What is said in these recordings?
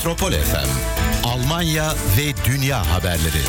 Metropol FM, Almanya ve dünya haberleri.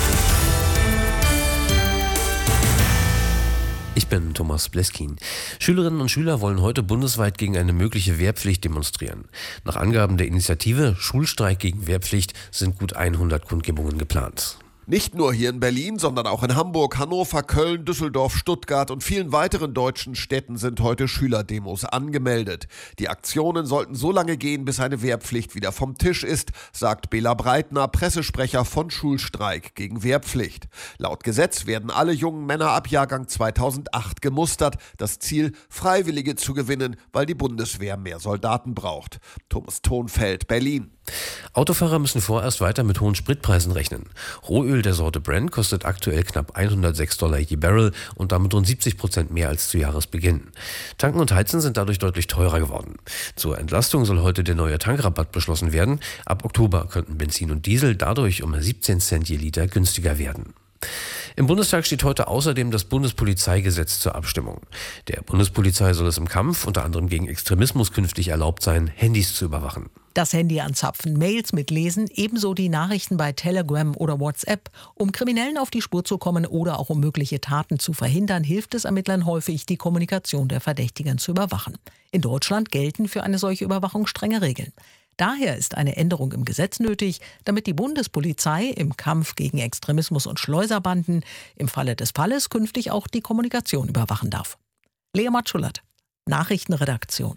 Ich bin Thomas Bleskin. Schülerinnen und Schüler wollen heute bundesweit gegen eine mögliche Wehrpflicht demonstrieren. Nach Angaben der Initiative Schulstreik gegen Wehrpflicht sind gut 100 Kundgebungen geplant. Nicht nur hier in Berlin, sondern auch in Hamburg, Hannover, Köln, Düsseldorf, Stuttgart und vielen weiteren deutschen Städten sind heute Schülerdemos angemeldet. Die Aktionen sollten so lange gehen, bis eine Wehrpflicht wieder vom Tisch ist, sagt Bela Breitner, Pressesprecher von Schulstreik gegen Wehrpflicht. Laut Gesetz werden alle jungen Männer ab Jahrgang 2008 gemustert. Das Ziel, Freiwillige zu gewinnen, weil die Bundeswehr mehr Soldaten braucht. Thomas Thonfeld, Berlin. Autofahrer müssen vorerst weiter mit hohen Spritpreisen rechnen. Rohöl der Sorte Brent kostet aktuell knapp $106 je Barrel und damit rund 70% mehr als zu Jahresbeginn. Tanken und Heizen sind dadurch deutlich teurer geworden. Zur Entlastung soll heute der neue Tankrabatt beschlossen werden. Ab Oktober könnten Benzin und Diesel dadurch um 17 Cent je Liter günstiger werden. Im Bundestag steht heute außerdem das Bundespolizeigesetz zur Abstimmung. Der Bundespolizei soll es im Kampf unter anderem gegen Extremismus künftig erlaubt sein, Handys zu überwachen. Das Handy anzapfen, Mails mitlesen, ebenso die Nachrichten bei Telegram oder WhatsApp. Um Kriminellen auf die Spur zu kommen oder auch um mögliche Taten zu verhindern, hilft es Ermittlern häufig, die Kommunikation der Verdächtigen zu überwachen. In Deutschland gelten für eine solche Überwachung strenge Regeln. Daher ist eine Änderung im Gesetz nötig, damit die Bundespolizei im Kampf gegen Extremismus und Schleuserbanden im Falle des Falles künftig auch die Kommunikation überwachen darf. Lea Matschulat, Nachrichtenredaktion.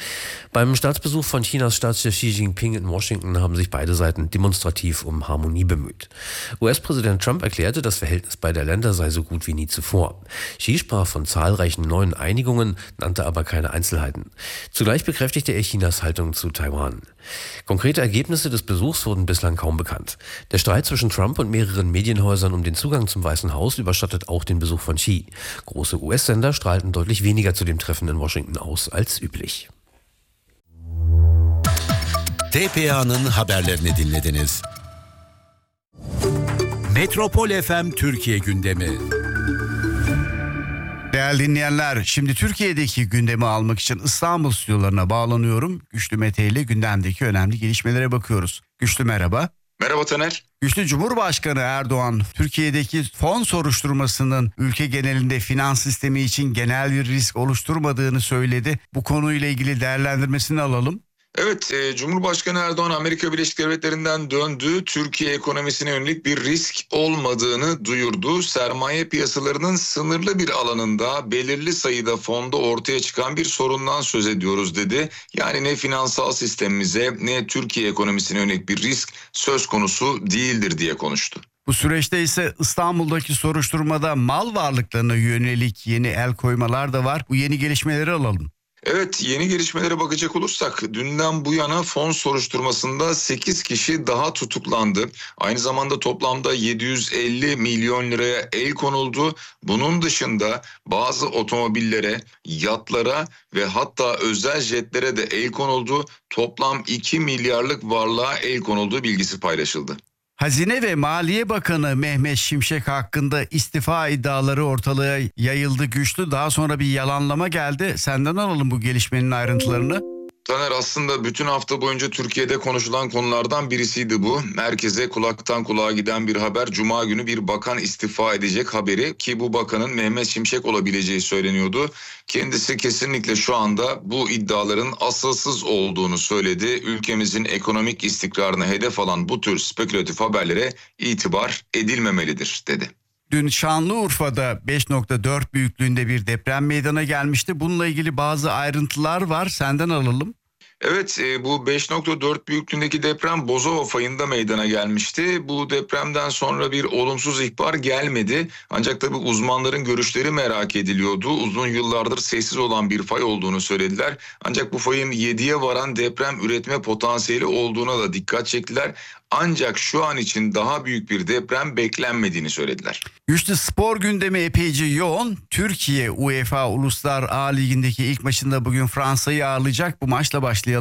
Beim Staatsbesuch von Chinas Staatschef Xi Jinping in Washington haben sich beide Seiten demonstrativ um Harmonie bemüht. US-Präsident Trump erklärte, das Verhältnis beider Länder sei so gut wie nie zuvor. Xi sprach von zahlreichen neuen Einigungen, nannte aber keine Einzelheiten. Zugleich bekräftigte er Chinas Haltung zu Taiwan. Konkrete Ergebnisse des Besuchs wurden bislang kaum bekannt. Der Streit zwischen Trump und mehreren Medienhäusern um den Zugang zum Weißen Haus überschattet auch den Besuch von Xi. Große US-Sender strahlten deutlich weniger zu dem Treffen in Washington aus als üblich. TPA'nın haberlerini dinlediniz. Metropol FM Türkiye gündemi. Değerli dinleyenler, şimdi Türkiye'deki gündemi almak için İstanbul stüdyolarına bağlanıyorum. Güçlü Mete ile gündemdeki önemli gelişmelere bakıyoruz. Güçlü merhaba. Merhaba Taner. Güçlü, Cumhurbaşkanı Erdoğan, Türkiye'deki fon soruşturmasının ülke genelinde finans sistemi için genel bir risk oluşturmadığını söyledi. Bu konuyla ilgili değerlendirmesini alalım. Evet, Cumhurbaşkanı Erdoğan Amerika Birleşik Devletleri'nden döndü. Türkiye ekonomisine yönelik bir risk olmadığını duyurdu. Sermaye piyasalarının sınırlı bir alanında belirli sayıda fonda ortaya çıkan bir sorundan söz ediyoruz dedi. Yani ne finansal sistemimize ne Türkiye ekonomisine yönelik bir risk söz konusu değildir diye konuştu. Bu süreçte ise İstanbul'daki soruşturmada mal varlıklarına yönelik yeni el koymalar da var. Bu yeni gelişmeleri alalım. Evet, yeni gelişmelere bakacak olursak dünden bu yana fon soruşturmasında 8 kişi daha tutuklandı. Aynı zamanda toplamda 750 milyon liraya el konuldu. Bunun dışında bazı otomobillere, yatlara ve hatta özel jetlere de el konuldu. Toplam 2 milyarlık varlığa el konulduğu bilgisi paylaşıldı. Hazine ve Maliye Bakanı Mehmet Şimşek hakkında istifa iddiaları ortalığa yayıldı Güçlü. Daha sonra bir yalanlama geldi. Senden alalım bu gelişmenin ayrıntılarını. Taner, aslında bütün hafta boyunca Türkiye'de konuşulan konulardan birisiydi bu. Herkese kulaktan kulağa giden bir haber. Cuma günü bir bakan istifa edecek haberi, ki bu bakanın Mehmet Şimşek olabileceği söyleniyordu. Kendisi kesinlikle şu anda bu iddiaların asılsız olduğunu söyledi. Ülkemizin ekonomik istikrarına hedef alan bu tür spekülatif haberlere itibar edilmemelidir dedi. Dün Şanlıurfa'da 5.4 büyüklüğünde bir deprem meydana gelmişti. Bununla ilgili bazı ayrıntılar var. Senden alalım. Evet, bu 5.4 büyüklüğündeki deprem Bozova fayında meydana gelmişti. Bu depremden sonra bir olumsuz ihbar gelmedi. Ancak tabii uzmanların görüşleri merak ediliyordu. Uzun yıllardır sessiz olan bir fay olduğunu söylediler. Ancak bu fayın 7'ye varan deprem üretme potansiyeli olduğuna da dikkat çektiler. Ancak şu an için daha büyük bir deprem beklenmediğini söylediler. Güçlü, spor gündemi epeyce yoğun. Türkiye UEFA Uluslar A Ligi'ndeki ilk maçında bugün Fransa'yı ağırlayacak. Bu maçla başlayalım.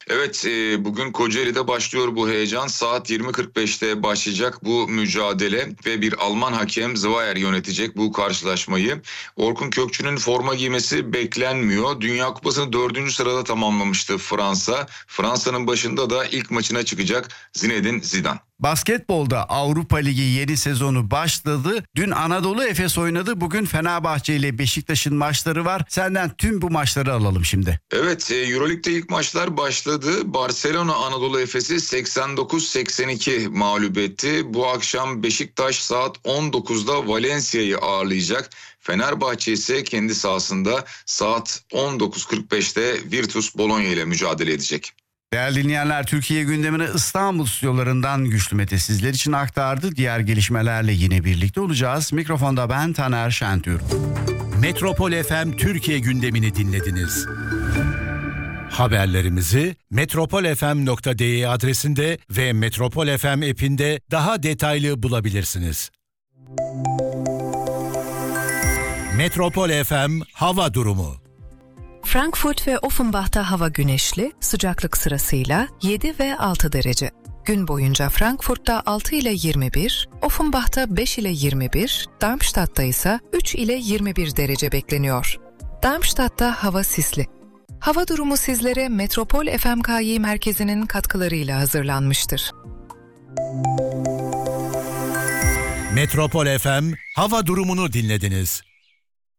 Evet, bugün Kocaeli'de başlıyor bu heyecan. Saat 20.45'te başlayacak bu mücadele ve bir Alman hakem Zweier yönetecek bu karşılaşmayı. Orkun Kökçü'nün forma giymesi beklenmiyor. Dünya Kupası'nı 4. sırada tamamlamıştı Fransa. Fransa'nın başında da ilk maçına çıkacak Zinedine Zidane. Basketbolda Avrupa Ligi yeni sezonu başladı. Dün Anadolu Efes oynadı. Bugün Fenerbahçe ile Beşiktaş'ın maçları var. Senden tüm bu maçları alalım şimdi. Evet, Euroleague'de ilk maçlar başladı. Barcelona Anadolu Efes'i 89-82 mağlup etti. Bu akşam Beşiktaş saat 19'da Valencia'yı ağırlayacak. Fenerbahçe ise kendi sahasında saat 19.45'te Virtus Bologna ile mücadele edecek. Değerli dinleyenler, Türkiye gündemini İstanbul stüdyolarından Güçlü Mete sizler için aktardı. Diğer gelişmelerle yine birlikte olacağız. Mikrofonda ben Taner Şentürk. Metropol FM Türkiye gündemini dinlediniz. Haberlerimizi metropolfm.de adresinde ve Metropol FM app'inde daha detaylı bulabilirsiniz. Metropol FM hava durumu. Frankfurt ve Offenbach'ta hava güneşli, sıcaklık sırasıyla 7 ve 6 derece. Gün boyunca Frankfurt'ta 6 ile 21, Offenbach'ta 5 ile 21, Darmstadt'ta ise 3 ile 21 derece bekleniyor. Darmstadt'ta hava sisli. Hava durumu sizlere Metropol FMKY merkezinin katkılarıyla hazırlanmıştır. Metropol FM hava durumunu dinlediniz.